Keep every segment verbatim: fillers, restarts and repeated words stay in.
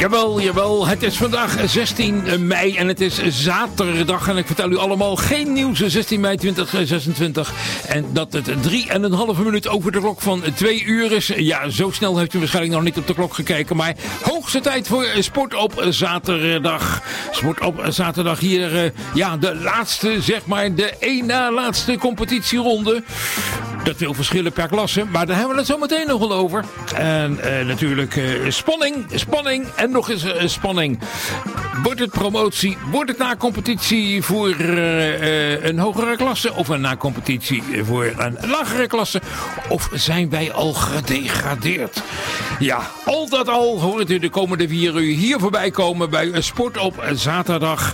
Jawel, jawel. Het is vandaag zestien mei en het is zaterdag. En ik vertel u allemaal geen nieuws. zestien mei tweeduizend zesentwintig. En dat het drie en een halve minuut over de klok van twee uur is. Ja, zo snel heeft u waarschijnlijk nog niet op de klok gekeken. Maar hoogste tijd voor Sport op zaterdag. Sport op zaterdag hier. Uh, ja, de laatste, zeg maar, de één na laatste competitieronde. Dat wil verschillen per klasse, maar daar hebben we het zo meteen nog wel over. En uh, natuurlijk uh, spanning, spanning en nog eens uh, spanning. Wordt het promotie, wordt het na competitie voor uh, uh, een hogere klasse of een na competitie voor een lagere klasse? Of zijn wij al gedegradeerd? Ja, al dat al hoort u de komende vier uur hier voorbij komen bij Sport op zaterdag.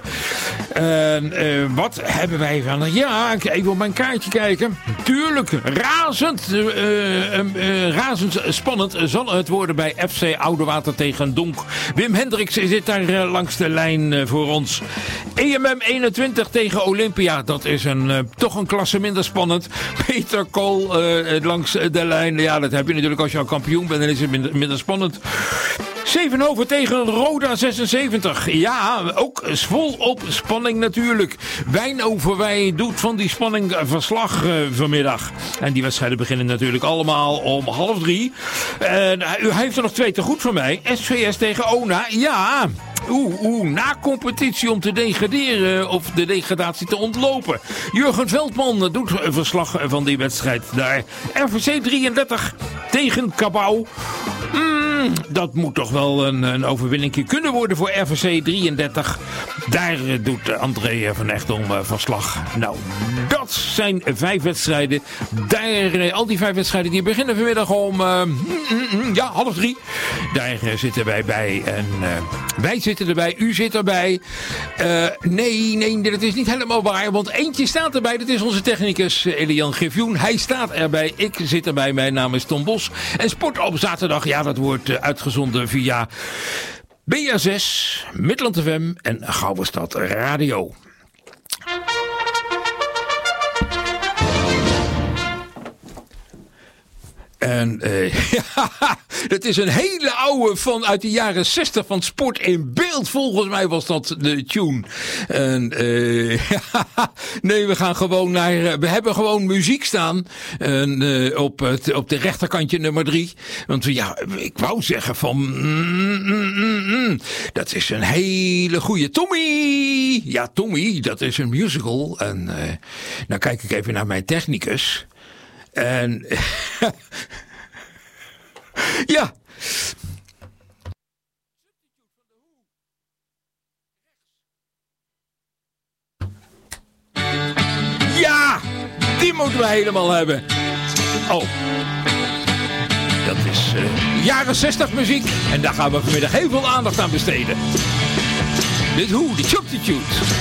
En uh, wat hebben wij van? Ja, even op mijn kaartje kijken. Tuurlijk, razend, uh, uh, uh, razend spannend zal het worden bij F C Oudewater tegen Donk. Wim Hendricks zit daar uh, langs de lijn uh, voor ons. E M M eenentwintig tegen Olympia, dat is een, uh, toch een klasse minder spannend. Peter Kool uh, langs de lijn. Ja, dat heb je natuurlijk als je al kampioen bent, dan is het minder, minder spannend. Zevenhoven tegen Roda zesenzeventig. Ja, ook volop spanning natuurlijk. Wijnoverwij doet van die spanning verslag uh, vanmiddag. En die wedstrijden beginnen natuurlijk allemaal om half drie. Uh, u heeft er nog twee te goed voor mij. S V S tegen Ona. Ja, oeh, oeh, na competitie om te degraderen of de degradatie te ontlopen. Jurgen Veldman doet verslag van die wedstrijd daar. R V C drieëndertig tegen Cabau. Mm, dat moet toch wel een, een overwinningje kunnen worden voor R V C drieëndertig. Daar uh, doet André van Echtom uh, verslag. Nou, dat zijn vijf wedstrijden. Daar, uh, al die vijf wedstrijden die beginnen vanmiddag om uh, mm, mm, ja, half drie. Daar uh, zitten wij bij. En uh, wij zitten erbij, u zit erbij. Uh, nee, nee, dat is niet helemaal waar. Want eentje staat erbij. Dat is onze technicus Elian Griffioen. Hij staat erbij. Ik zit erbij. Mijn naam is Tom Bos. En Sport op zaterdag, ja, dat wordt uh, uitgezonden via B R zes, Midland F M en Gouwenstad Radio. En uh, ja, dat is een hele oude van uit de jaren zestig van Sport in Beeld. Volgens mij was dat de tune. En, uh, nee, we gaan gewoon naar... Uh, we hebben gewoon muziek staan. En, uh, op, het, op de rechterkantje nummer drie. Want ja, ik wou zeggen van... Mm, mm, mm, mm, dat is een hele goede Tommy. Ja, Tommy, dat is een musical. En uh, nou kijk ik even naar mijn technicus. En ja. Ja, die moeten we helemaal hebben. Oh. Dat is uh, jaren zestig muziek. En daar gaan we vanmiddag heel veel aandacht aan besteden. Dit hoe, de Chop-Titude.